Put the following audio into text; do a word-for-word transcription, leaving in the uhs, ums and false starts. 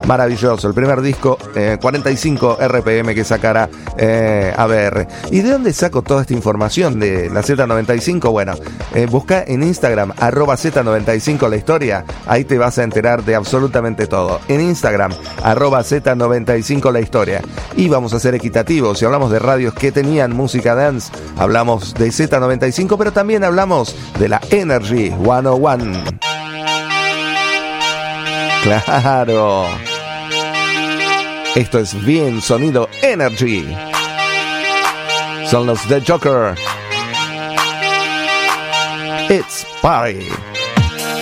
maravilloso, el primer disco, eh, cuarenta y cinco R P M que sacará eh, A B R. ¿Y de dónde saco toda esta información de la Z noventa y cinco? Bueno, eh, busca en Instagram, arroba Z noventa y cinco la historia, ahí te vas a enterar de absolutamente todo. En Instagram, arroba Z noventa y cinco la historia. Y vamos a ser equitativos, si hablamos de radios que tenían música dance, hablamos de Z noventa y cinco, pero también hablamos de la Energy ciento uno. Claro. Esto es bien sonido Energy. Son los The Joker. It's Party.